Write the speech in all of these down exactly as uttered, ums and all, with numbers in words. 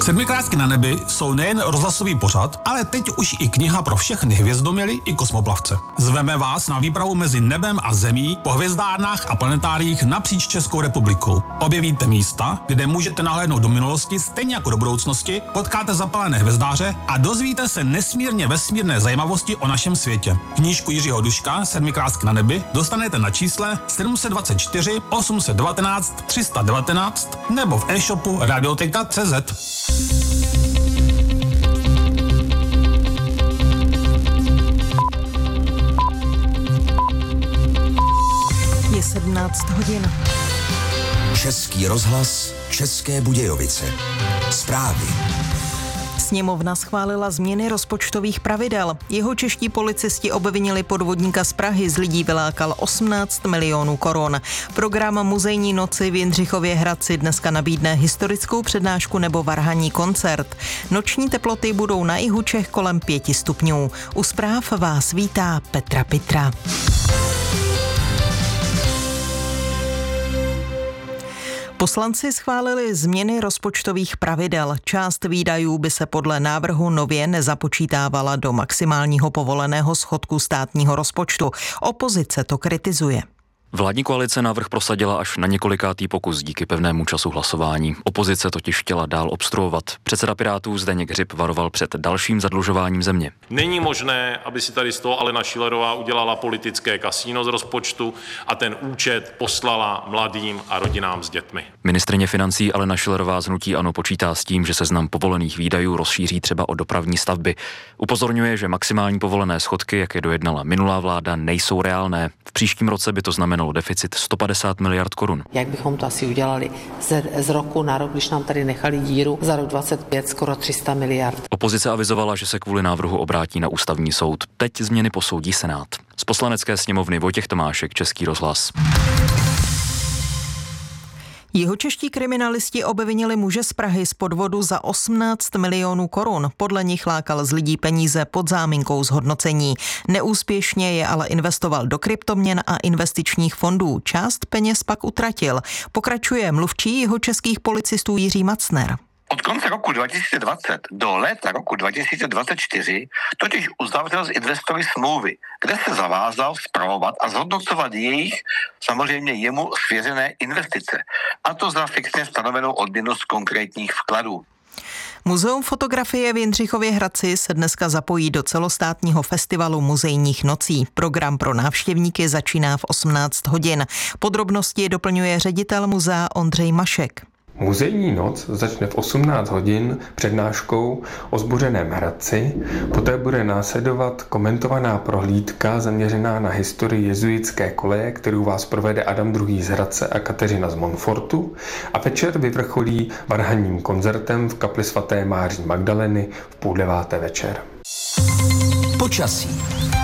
Sedmikrátky na nebi jsou nejen rozhlasový pořad, ale teď už i kniha pro všechny hvězdoměly i kosmoplavce. Zveme vás na výpravu mezi nebem a zemí po hvězdárnách a planetáriích napříč Českou republikou. Objevíte místa, kde můžete nahlédnout do minulosti stejně jako do budoucnosti, potkáte zapalené hvězdáře a dozvíte se nesmírně vesmírné zajímavosti o našem světě. Knížku Jiřího Duška Sedmikrátky na nebi dostanete na čísle sedm set dvacet čtyři osm set devatenáct tři sta devatenáct nebo v e-shopu radioteka tečka cé zet. Je sedmnáct hodin. Český rozhlas, České Budějovice. Zprávy. Sněmovna schválila změny rozpočtových pravidel. Jihočeští policisti obvinili podvodníka z Prahy, z lidí vylákal osmnáct milionů korun. Program Muzejní noci v Jindřichově Hradci dneska nabídne historickou přednášku nebo varhanní koncert. Noční teploty budou na jihu Čech kolem pěti stupňů. U zpráv vás vítá Petra Pitra. Poslanci schválili změny rozpočtových pravidel. Část výdajů by se podle návrhu nově nezapočítávala do maximálního povoleného schodku státního rozpočtu. Opozice to kritizuje. Vládní koalice návrh prosadila až na několikátý pokus díky pevnému času hlasování. Opozice totiž chtěla dál obstruovat. Předseda Pirátů Zdeněk Hřib varoval před dalším zadlužováním země. Není možné, aby si tady z toho Alena Schillerová udělala politické kasíno z rozpočtu a ten účet poslala mladým a rodinám s dětmi. Ministryně financí Alena Schillerová z hnutí ANO počítá s tím, že seznam povolených výdajů rozšíří třeba o dopravní stavby. Upozorňuje, že maximální povolené schodky, jak je dojednala minulá vláda, nejsou reálné. V příštím roce by to znamenalo deficit sto padesát miliard korun. Jak bychom to asi udělali z, z roku na rok, když nám tady nechali díru za rok dvacet pět skoro tři sta miliard. Opozice avizovala, že se kvůli návrhu obrátí na ústavní soud. Teď změny posoudí Senát. Z Poslanecké sněmovny Vojtěch Tomášek, Český rozhlas. Jihočeští kriminalisti obvinili muže z Prahy z podvodu za osmnáct milionů korun. Podle nich lákal z lidí peníze pod záminkou zhodnocení. Neúspěšně je ale investoval do kryptoměn a investičních fondů. Část peněz pak utratil. Pokračuje mluvčí jihočeských policistů Jiří Macner. Od konce roku dva tisíce dvacet do léta roku dva tisíce dvacet čtyři totiž uzavřel s investory smlouvy, kde se zavázal spravovat a zhodnocovat jejich, samozřejmě jemu svěřené investice, a to za fixně stanovenou odměnu z konkrétních vkladů. Muzeum fotografie v Jindřichově Hradci se dneska zapojí do celostátního festivalu muzejních nocí. Program pro návštěvníky začíná v osmnáct hodin. Podrobnosti doplňuje ředitel muzea Ondřej Mašek. Muzejní noc začne v osmnáct hodin přednáškou o zbořeném Hradci, poté bude následovat komentovaná prohlídka zaměřená na historii jezuitské koleje, kterou vás provede Adam druhý. z Hradce a Kateřina z Montfortu, a večer vyvrcholí varhanním koncertem v kapli svaté Máří Magdaleny v půl deváté večer. Počasí.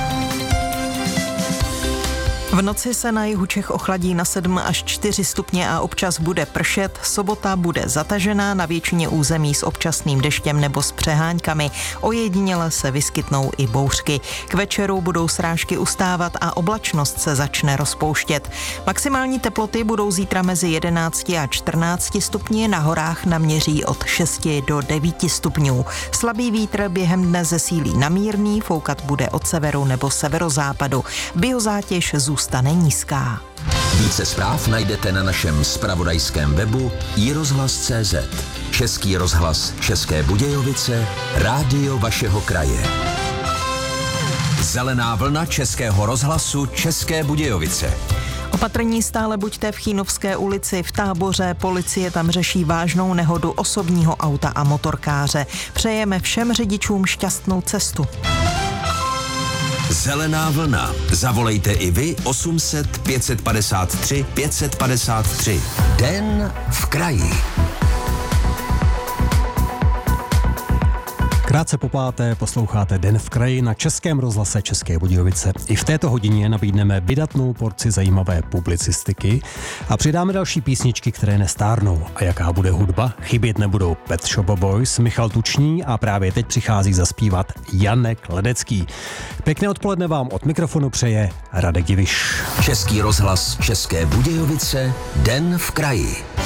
V noci se na jihu Čech ochladí na sedm až čtyři stupně a občas bude pršet. Sobota bude zatažená na většině území s občasným deštěm nebo s přeháňkami. Ojediněle se vyskytnou i bouřky. K večeru budou srážky ustávat a oblačnost se začne rozpouštět. Maximální teploty budou zítra mezi jedenácti a čtrnácti stupni, na horách naměří od šesti do devíti stupňů. Slabý vítr během dne zesílí na mírný, foukat bude od severu nebo severozápadu. Biozátěž zůstane stane nízká. Více zpráv najdete na našem zpravodajském webu i rozhlas tečka cé zet. Český rozhlas České Budějovice, rádio vašeho kraje. Zelená vlna Českého rozhlasu České Budějovice. Opatrní stále buďte v Chínovské ulici v Táboře. Policie tam řeší vážnou nehodu osobního auta a motorkáře. Přejeme všem řidičům šťastnou cestu. Zelená vlna. Zavolejte i vy osm set pět set padesát tři pět set padesát tři. Den v kraji. Krátce po páté posloucháte Den v kraji na Českém rozhlase České Budějovice. I v této hodině nabídneme vydatnou porci zajímavé publicistiky a přidáme další písničky, které nestárnou. A jaká bude hudba? Chybět nebudou Pet Shop Boys, Michal Tučný a právě teď přichází zaspívat Janek Ledecký. Pěkné odpoledne vám od mikrofonu přeje Radek Diviš. Český rozhlas České Budějovice, Den v kraji.